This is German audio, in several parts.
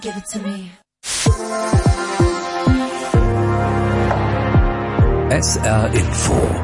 Give it to me. SR Info.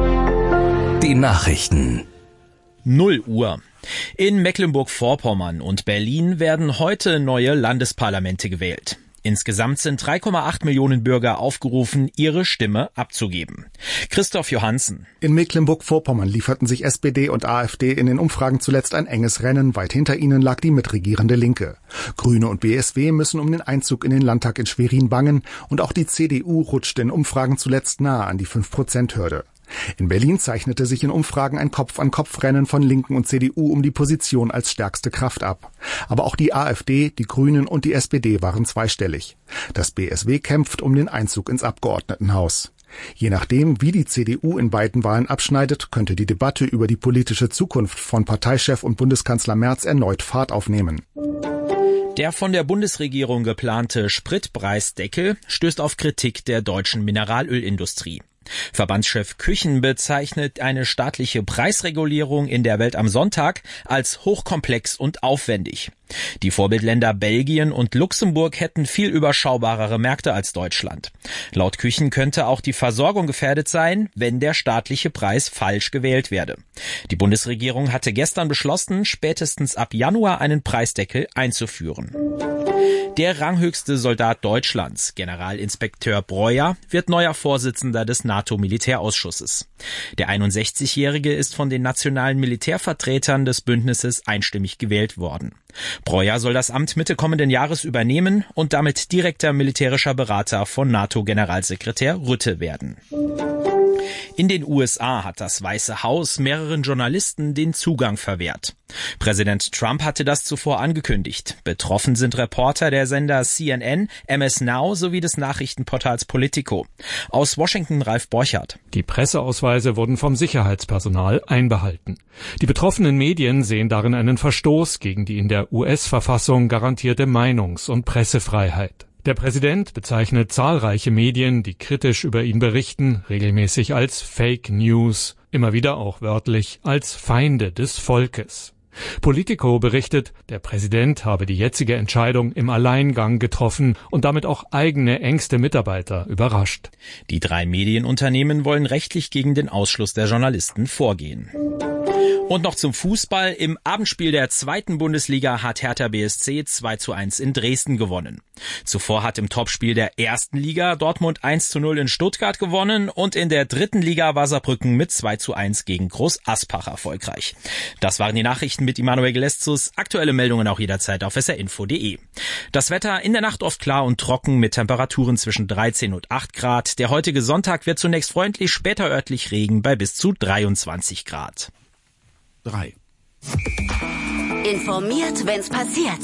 Die Nachrichten. 0 Uhr. In Mecklenburg-Vorpommern und Berlin werden heute neue Landesparlamente gewählt. Insgesamt sind 3,8 Millionen Bürger aufgerufen, ihre Stimme abzugeben. Christoph Johansen. In Mecklenburg-Vorpommern lieferten sich SPD und AfD in den Umfragen zuletzt ein enges Rennen. Weit hinter ihnen lag die mitregierende Linke. Grüne und BSW müssen um den Einzug in den Landtag in Schwerin bangen und auch die CDU rutscht in Umfragen zuletzt nahe an die 5%-Hürde. In Berlin zeichnete sich in Umfragen ein Kopf-an-Kopf-Rennen von Linken und CDU um die Position als stärkste Kraft ab. Aber auch die AfD, die Grünen und die SPD waren zweistellig. Das BSW kämpft um den Einzug ins Abgeordnetenhaus. Je nachdem, wie die CDU in beiden Wahlen abschneidet, könnte die Debatte über die politische Zukunft von Parteichef und Bundeskanzler Merz erneut Fahrt aufnehmen. Der von der Bundesregierung geplante Spritpreisdeckel stößt auf Kritik der deutschen Mineralölindustrie. Verbandschef Küchen bezeichnet eine staatliche Preisregulierung in der Welt am Sonntag als hochkomplex und aufwendig. Die Vorbildländer Belgien und Luxemburg hätten viel überschaubarere Märkte als Deutschland. Laut Küchen könnte auch die Versorgung gefährdet sein, wenn der staatliche Preis falsch gewählt werde. Die Bundesregierung hatte gestern beschlossen, spätestens ab Januar einen Preisdeckel einzuführen. Der ranghöchste Soldat Deutschlands, Generalinspekteur Breuer, wird neuer Vorsitzender des NATO-Militärausschusses. Der 61-Jährige ist von den nationalen Militärvertretern des Bündnisses einstimmig gewählt worden. Breuer soll das Amt Mitte kommenden Jahres übernehmen und damit direkter militärischer Berater von NATO-Generalsekretär Rutte werden. In den USA hat das Weiße Haus mehreren Journalisten den Zugang verwehrt. Präsident Trump hatte das zuvor angekündigt. Betroffen sind Reporter der Sender CNN, MS Now sowie des Nachrichtenportals Politico. Aus Washington Ralf Borchardt. Die Presseausweise wurden vom Sicherheitspersonal einbehalten. Die betroffenen Medien sehen darin einen Verstoß gegen die in der US-Verfassung garantierte Meinungs- und Pressefreiheit. Der Präsident bezeichnet zahlreiche Medien, die kritisch über ihn berichten, regelmäßig als Fake News, immer wieder auch wörtlich als Feinde des Volkes. Politico berichtet, der Präsident habe die jetzige Entscheidung im Alleingang getroffen und damit auch eigene engste Mitarbeiter überrascht. Die 3 Medienunternehmen wollen rechtlich gegen den Ausschluss der Journalisten vorgehen. Und noch zum Fußball. Im Abendspiel der 2. Bundesliga hat Hertha BSC 2:1 in Dresden gewonnen. Zuvor hat im Topspiel der 1. Liga Dortmund 1:0 in Stuttgart gewonnen und in der 3. Liga war Saarbrücken mit 2:1 gegen Groß Aspach erfolgreich. Das waren die Nachrichten mit Immanuel Geleszus. Aktuelle Meldungen auch jederzeit auf srinfo.de. Das Wetter in der Nacht oft klar und trocken mit Temperaturen zwischen 13 und 8 Grad. Der heutige Sonntag wird zunächst freundlich, später örtlich Regen bei bis zu 23 Grad. 3. Informiert, wenn's passiert.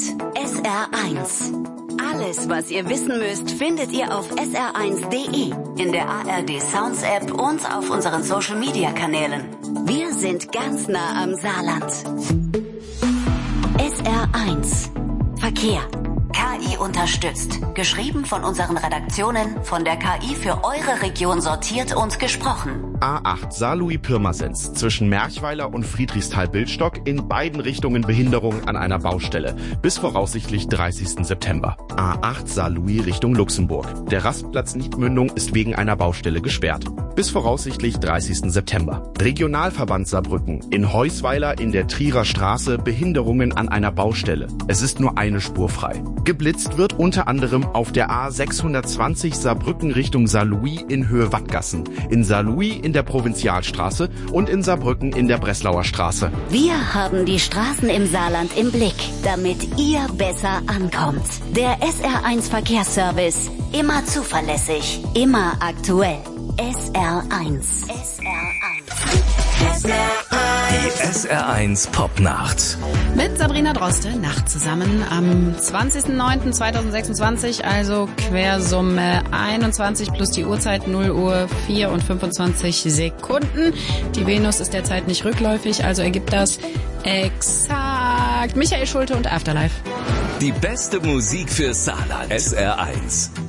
SR1. Alles, was ihr wissen müsst, findet ihr auf sr1.de, in der ARD Sounds App und auf unseren Social Media Kanälen. Wir sind ganz nah am Saarland. SR1. Verkehr. KI unterstützt. Geschrieben von unseren Redaktionen, von der KI für eure Region sortiert und gesprochen. A8 Saarlouis-Pirmasens zwischen Merchweiler und Friedrichsthal-Bildstock, in beiden Richtungen Behinderung an einer Baustelle. Bis voraussichtlich 30. September. A8 Saarlouis Richtung Luxemburg. Der Rastplatz Niedmündung ist wegen einer Baustelle gesperrt. Bis voraussichtlich 30. September. Regionalverband Saarbrücken. In Heusweiler in der Trierer Straße Behinderungen an einer Baustelle. Es ist nur eine Spur frei. Geblitzt wird unter anderem auf der A620 Saarbrücken Richtung Saarlouis in Höhe Wattgassen, in Saarlouis in der Provinzialstraße und in Saarbrücken in der Breslauer Straße. Wir haben die Straßen im Saarland im Blick, damit ihr besser ankommt. Der SR1 Verkehrsservice. Immer zuverlässig, immer aktuell. SR1. Die SR1 Popnacht. Mit Sabrina Droste, Nacht zusammen am 20.09.2026, also Quersumme 21 plus die Uhrzeit 0 Uhr 4 und 25 Sekunden. Die Venus ist derzeit nicht rückläufig, also ergibt das exakt Michael Schulte und Afterlife. Die beste Musik für Saarland. SR1.